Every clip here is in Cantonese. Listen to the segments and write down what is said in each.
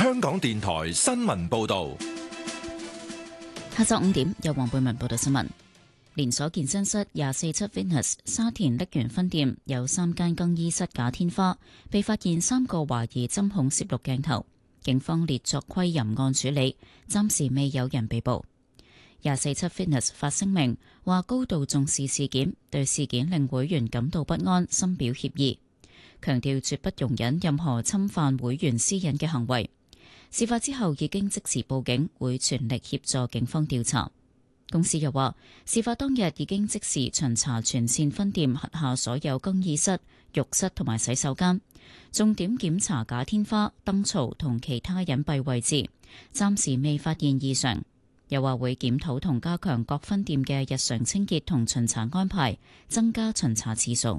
香港電台新聞報道。 下晝5點，由黃貝文報道新聞。連鎖健身室247 Fitness 沙田瀝源分店有3間更衣室假天花，被發現3個懷疑針孔攝錄鏡頭，警方列作窺淫案處理，暫時未有人被捕。247 Fitness 發聲明話高度重視事件，對事件令會員感到不安，深表歉意，強調絕不容忍任何侵犯會員私隱嘅行為。事發之後已經即時報警，會全力協助警方調查。公司又話，事發當日已經即時巡查全線分店轄下所有更衣室、浴室同埋洗手間，重點檢查假天花、燈槽同其他隱蔽位置，暫時未發現異常。又話會檢討同加強各分店嘅日常清潔同巡查安排，增加巡查次數。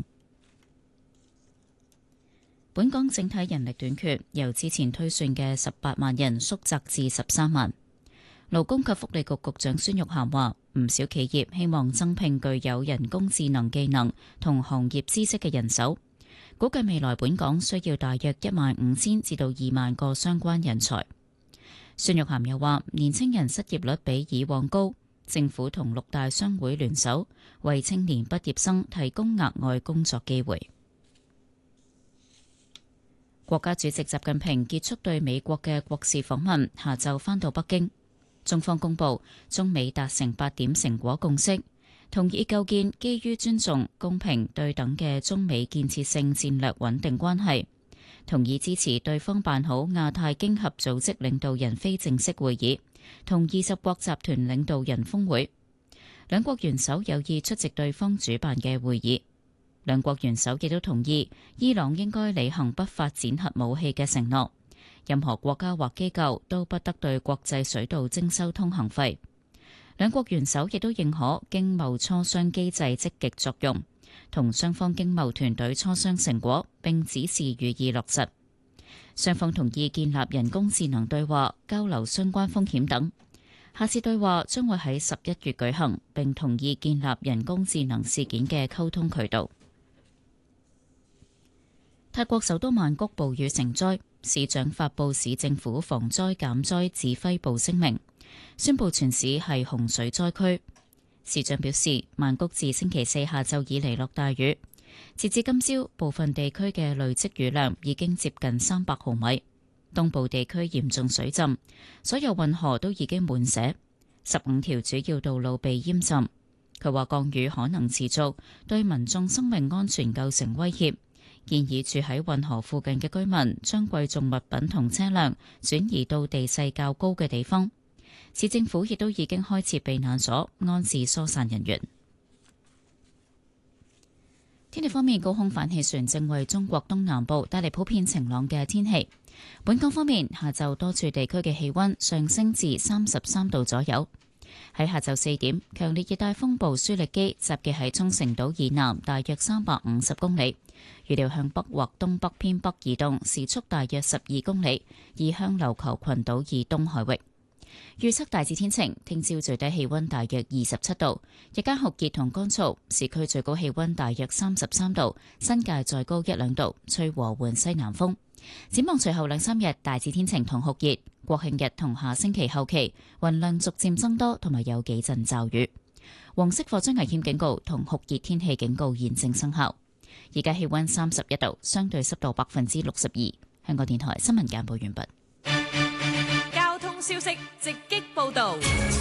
本港整體人力短缺，由之前推算嘅18萬人縮窄至13萬。勞工及福利局局長孫玉菡話，唔少企業希望增聘具有人工智能技能同行業知識嘅人手，估計未來本港需要大約15000至到2萬個相關人才。孫玉菡又話，年青人失業率比以往高，政府同6大商會聯手，為青年畢業生提供額外工作機會。國家主席習近平結束對美國嘅國事訪問，下晝返到北京。中方公布，中美達成8點成果共識，同意構建基於尊重、公平、對等嘅中美建設性戰略穩定關係，同意支持對方辦好亞太經合組織領導人非正式會議同20國集團領導人峰會。兩國元首有意出席對方主辦嘅會議。兩國元首亦都同意，伊朗應該履行不發展核武器嘅承諾。任何國家或機構都不得對國際水道徵收通行費。兩國元首亦都認可經貿磋商機制積極作用，同雙方經貿團隊磋商成果，並指示予以落實。雙方同意建立人工智能對話，交流相關風險等。下次對話將會喺11月舉行，並同意建立人工智能事件嘅溝通渠道。泰國首都曼谷暴雨成災，市長發布市政府防災減災指揮部聲明，宣布全市係洪水災區。市長表示，曼谷自星期4下晝以嚟落大雨，截至今朝，部分地區嘅累積雨量已經接近300毫米。東部地區嚴重水浸，所有運河都已經滿瀉，15條主要道路被淹浸。佢話降雨可能持續，對民眾生命安全構成威脅。建議住喺運河附近嘅居民將貴重物品同車輛轉移到地勢較高嘅地方。市政府亦都已經開設避難所，安置疏散人員。天氣方面，高空反氣旋正為中國東南部帶嚟普遍晴朗嘅天氣。本港方面，下晝多處地區嘅氣溫上升至33度左右。喺下晝4點，強烈熱帶風暴舒力基集結喺沖繩島以南大約350公里，預料向北或東北偏北移動，時速大約12公里，移向琉球群島以東海域。預測大致天晴，聽朝最低氣溫大約27度，日間酷熱同乾燥，市區最高氣溫大約33度，新界再高1-2度，吹和緩西南風。展望隨後2-3日大致天晴同酷熱，國慶日同下星期後期雲量逐漸增多，同埋有幾陣驟雨。黃色火災危險警告同酷熱天氣警告現正生效。而家氣溫31度，相對濕度62%。香港電台新聞簡報完畢。 交通消息直擊報道。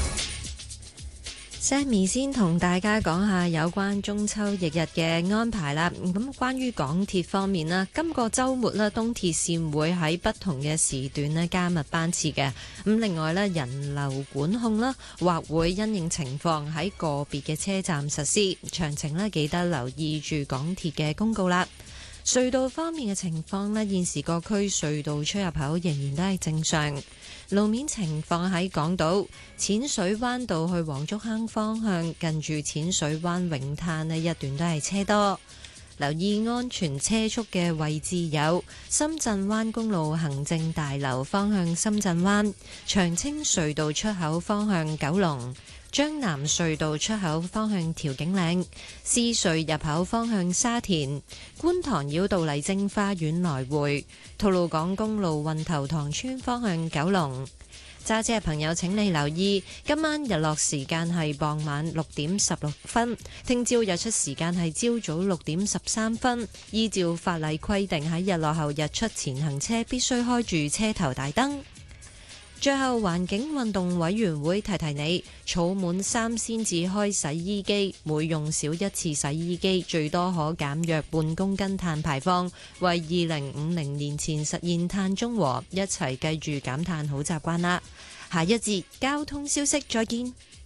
Sammy 先同大家講下有關中秋翌日嘅安排啦。咁關於港鐵方面啦，今個週末咧，東鐵線會喺不同嘅時段咧加密班次嘅。咁另外咧，人流管控啦，或會因應情況喺個別嘅車站實施。詳情咧記得留意住港鐵嘅公告啦。隧道方面嘅情況咧，現時各區隧道出入口仍然都係正常。路面情況喺港島淺水灣道去黃竹坑方向，近住淺水灣泳灘呢一段都係車多。留意安全車速嘅位置有深圳灣公路行政大樓方向深圳灣、長青隧道出口方向九龍、 將南隧道出口方向調景嶺，獅隧入口方向沙田，觀塘繞道麗晶花園來回，吐露港公路運頭塘村方向九龍。揸車嘅朋友請你留意，今晚日落時間係傍晚6點16分，聽朝日出時間係朝早6點13分。依照法例規定，喺日落後日出前行車必須開住車頭大燈。最後，環境運動委員會提提你，儲滿3先至開洗衣機，每用少一次洗衣機，最多可減約半公斤碳排放，為2050年前實現碳中和，一齊記住減碳好習慣啦。下一節交通消息再見。